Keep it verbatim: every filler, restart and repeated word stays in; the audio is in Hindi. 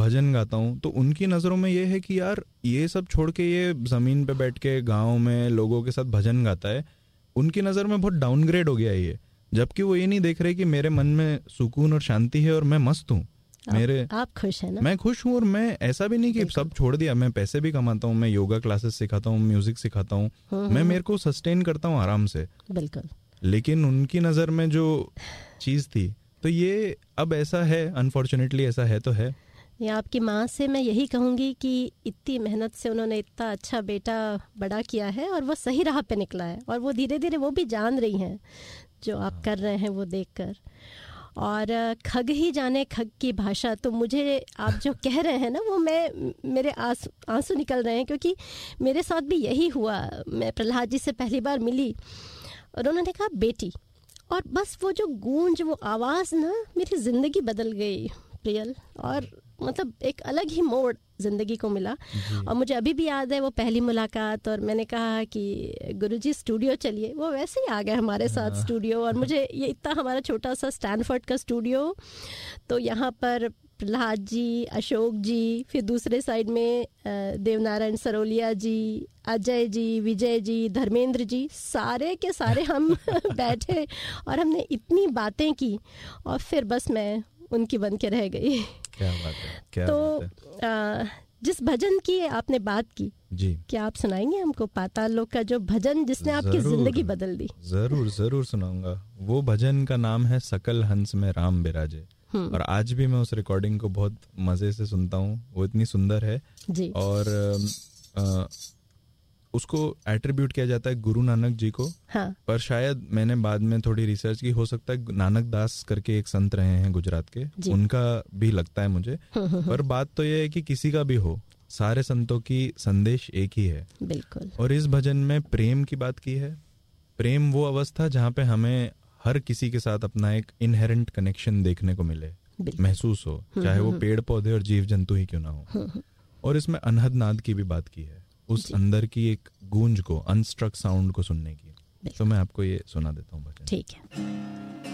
भजन गाता हूँ तो उनकी नज़रों में ये है कि यार ये सब छोड़ के ये ज़मीन पे बैठ के गाँव में लोगों के साथ भजन गाता है, उनकी नज़र में बहुत डाउनग्रेड हो गया है ये। जबकि वो ये नहीं देख रहे कि मेरे मन में सुकून और शांति है और मैं मस्त हूँ। मेरे आप, आप खुश हैं ना? मैं खुश हूँ और मैं ऐसा भी नहीं कि सब छोड़ दिया, मैं पैसे भी कमाता हूँ, मैं योगा क्लासेस सिखाता हूँ, म्यूजिक सिखाता हूँ, मैं मेरे को सस्टेन करता हूँ आराम से। बिल्कुल। लेकिन उनकी नज़र में जो चीज़ थी तो ये अब ऐसा है, अनफॉर्चुनेटली ऐसा है तो है। ये आपकी माँ से मैं यही कहूँगी कि इतनी मेहनत से उन्होंने इतना अच्छा बेटा बड़ा किया है और वो सही राह पे निकला है, और वो धीरे धीरे वो भी जान रही हैं जो आप कर रहे हैं वो देखकर। और खग ही जाने खग की भाषा, तो मुझे आप जो कह रहे हैं ना वो मैं मेरे आंसू आंसू निकल रहे हैं, क्योंकि मेरे साथ भी यही हुआ। मैं प्रहलाद जी से पहली बार मिली और उन्होंने कहा बेटी, और बस वो जो गूंज, वो आवाज़ ना, मेरी ज़िंदगी बदल गई प्रियल, और मतलब एक अलग ही मोड़ ज़िंदगी को मिला। और मुझे अभी भी याद है वो पहली मुलाकात, और मैंने कहा कि गुरुजी स्टूडियो चलिए, वो वैसे ही आ गए हमारे साथ स्टूडियो। और मुझे ये इतना हमारा छोटा सा स्टैनफोर्ड का स्टूडियो, तो यहाँ पर प्रहलाद जी, अशोक जी, फिर दूसरे साइड में देवनारायण सरोलिया जी, अजय जी, विजय जी, धर्मेंद्र जी, सारे के सारे हम बैठे और हमने इतनी बातें की, और फिर बस मैं उनकी बन के रह गई। क्या बात है, क्या तो बात है। आ, जिस भजन की आपने बात की जी, क्या आप सुनाएंगे हमको पाताल लोक का जो भजन जिसने आपकी जिंदगी बदल दी? जरूर जरूर सुनाऊंगा। वो भजन का नाम है सकल हंस में राम बिराजे, और आज भी मैं उस रिकॉर्डिंग को बहुत मजे से सुनता हूँ, वो इतनी सुंदर है जी। और आ, उसको एट्रीब्यूट किया जाता है गुरु नानक जी को। हाँ। पर शायद मैंने बाद में थोड़ी रिसर्च की, हो सकता है नानक दास करके एक संत रहे हैं गुजरात के, उनका भी लगता है मुझे। पर बात तो ये है कि किसी का भी हो, सारे संतों की संदेश एक ही है। बिल्कुल। और इस भजन में प्रेम की बात की है। प्रेम वो अवस्था जहाँ पे हमें हर किसी के साथ अपना एक इनहेरेंट कनेक्शन देखने को मिले, महसूस हो, चाहे वो पेड़ पौधे और जीव जंतु ही क्यों ना हो। और इसमें अनहद नाद की भी बात की है, उस अंदर की एक गूंज को, अनस्ट्रक साउंड को सुनने की। तो मैं आपको ये सुना देता हूँ भजन। ठीक है।